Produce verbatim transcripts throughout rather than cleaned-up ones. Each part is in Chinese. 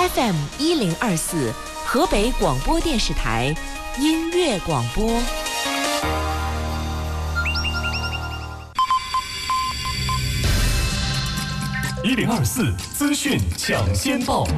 F M 一零二四河北广播电视台音乐广播。 一零二四资讯抢先报。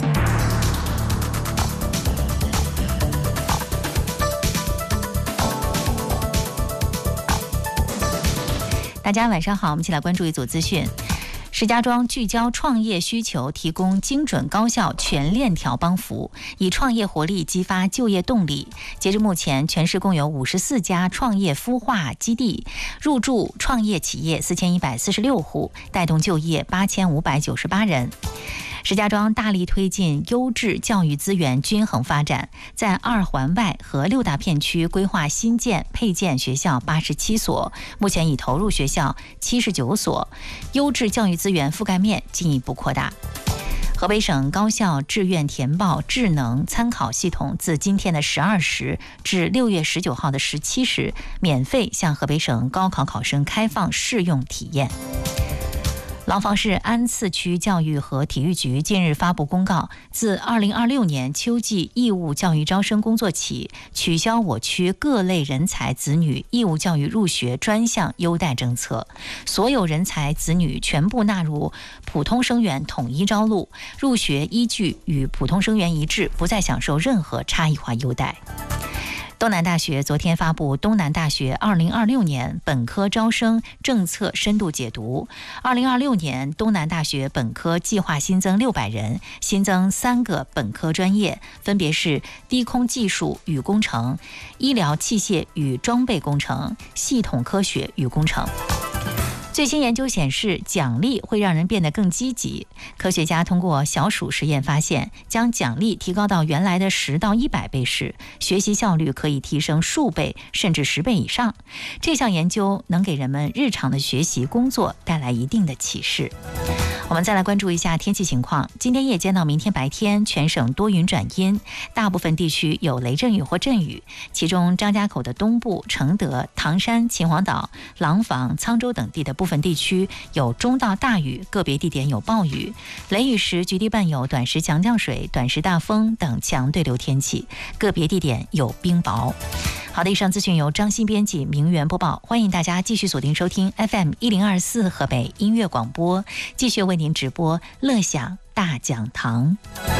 大家晚上好，我们一起来关注一组资讯。石家庄聚焦创业需求，提供精准高效全链条帮扶，以创业活力激发就业动力。截至目前，全市共有五十四家创业孵化基地，入驻创业企业四千一百四十六户，带动就业八千五百九十八人。石家庄大力推进优质教育资源均衡发展，在二环外和六大片区规划新建配建学校八十七所，目前已投入学校七十九所，优质教育资源覆盖面进一步扩大。河北省高校志愿填报智能参考系统自今天的十二时至六月十九号的十七时，免费向河北省高考考生开放试用体验。廊坊市安次区教育和体育局近日发布公告，自二零二六年秋季义务教育招生工作起，取消我区各类人才子女义务教育入学专项优待政策，所有人才子女全部纳入普通生源统一招录，入学依据与普通生源一致，不再享受任何差异化优待。东南大学昨天发布东南大学二零二六年本科招生政策深度解读。二零二六年东南大学本科计划新增六百人，新增三个本科专业，分别是低空技术与工程、医疗器械与装备工程、系统科学与工程。最新研究显示，奖励会让人变得更积极。科学家通过小鼠实验发现，将奖励提高到原来的十到一百倍时，学习效率可以提升数倍甚至十倍以上。这项研究能给人们日常的学习工作带来一定的启示。我们再来关注一下天气情况。今天夜间到明天白天，全省多云转阴，大部分地区有雷阵雨或阵雨，其中张家口的东部、承德、唐山、秦皇岛、廊坊、沧州等地的部分地区有中到大雨，个别地点有暴雨。雷雨时局地伴有短时强降水、短时大风等强对流天气，个别地点有冰雹。好的，以上资讯由张欣编辑，明媛播报。欢迎大家继续锁定收听 F M 一零二四河北音乐广播，继续为您直播乐享大讲堂。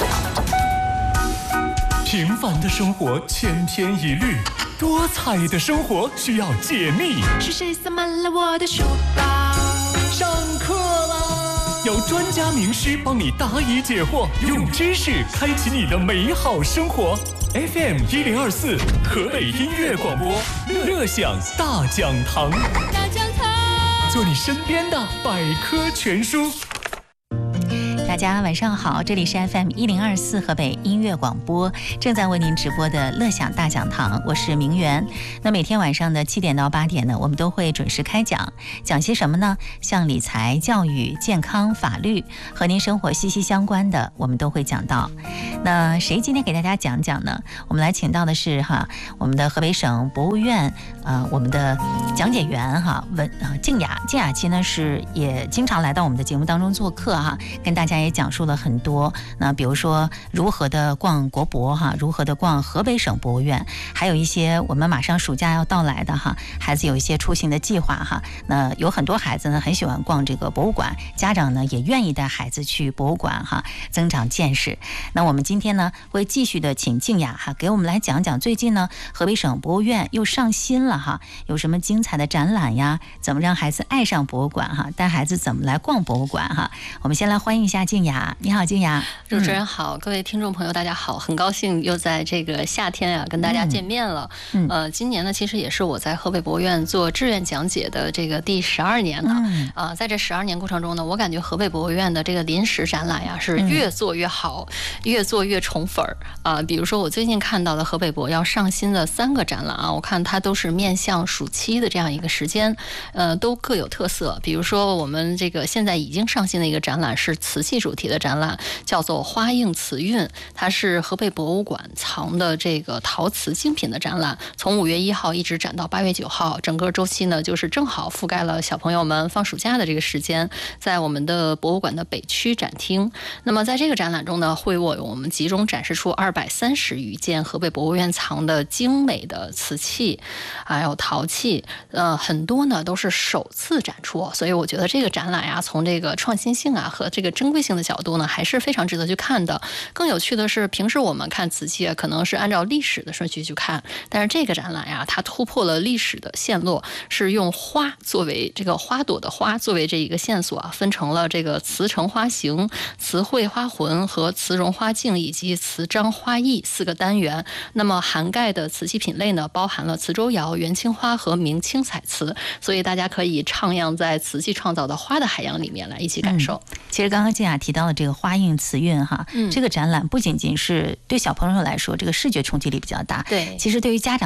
平凡的生活千篇一律，多彩的生活需要解密。 是谁塞满了我的书包？ 上课啦！有专家名师帮你答疑解惑，用知识开启你的美好生活。F M 一零二四河北音乐广播，乐享大讲堂， 大讲堂， 做你身边的百科全书。 大家晚上好，这里是 F M 一零二四河北音乐广播，正在为您直播的乐享大讲堂，我是明媛。那每天晚上的七点到八点呢，我们都会准时开讲，讲些什么呢？像理财、教育、健康、法律，和您生活息息相关的，我们都会讲到。那谁今天给大家讲讲呢？我们来请到的是哈，我们的河北省博物院呃，我们的讲解员哈文呃静雅，静雅期呢是也经常来到我们的节目当中做客哈，跟大家也讲述了很多。那比如说如何的逛国博哈，如何的逛河北省博物院，还有一些我们马上暑假要到来的哈，孩子有一些出行的计划哈。那有很多孩子呢很喜欢逛这个博物馆，家长呢也愿意带孩子去博物馆哈，增长见识。那我们今天呢会继续的请静雅哈给我们来讲讲最近呢河北省博物院又上新了哈，有什么精彩的展览呀？怎么让孩子爱上博物馆哈？带孩子怎么来逛博物馆哈？我们先来欢迎一下静雅。你好，静雅。 主持人好，嗯、各位听众朋友大家好，很高兴又在这个夏天啊跟大家见面了。嗯、呃，今年呢其实也是我在河北博物院做志愿讲解的这个第十二年了。嗯、呃，在这十二年过程中呢，我感觉河北博物院的这个临时展览呀是越做越好，嗯、越做越宠粉儿啊、呃。比如说我最近看到的河北博要上新的三个展览啊，我看它都是面向暑期的这样一个时间，呃，都各有特色。比如说我们这个现在已经上新的一个展览是瓷器器主题的展览，叫做花映瓷韵，它是河北博物馆藏的这个陶瓷精品的展览，从五月一号一直展到八月九号，整个周期呢就是正好覆盖了小朋友们放暑假的这个时间，在我们的博物馆的北区展厅。那么在这个展览中呢，会为我们集中展示出二百三十余件河北博物院藏的精美的瓷器，还有陶器，呃，很多呢都是首次展出，所以我觉得这个展览呀，从这个创新性啊和这个珍贵性的角度呢，还是非常值得去看的。更有趣的是，平时我们看瓷器啊，可能是按照历史的顺序去看，但是这个展览呀，它突破了历史的线路，是用花作为这个花朵的花作为这一个线索啊，分成了这个瓷成花形、瓷绘花魂和瓷绒花镜以及瓷章花艺四个单元。那么涵盖的瓷器品类呢，包含了瓷周窑、元青花和明清彩瓷，所以大家可以徜徉在瓷器创造的花的海洋里面来一起感受。 嗯、其实刚刚静雅提到的这个花映瓷韵哈、嗯，这个展览不仅仅是对小朋友来说，这个视觉冲击力比较大， 对， 其实对于家长